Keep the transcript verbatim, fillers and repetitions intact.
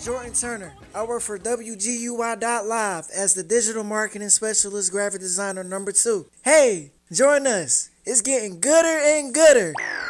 is Jordan Turner. I work for W G U I dot live as the digital marketing specialist graphic designer number two. Hey, join us. It's getting gooder and gooder.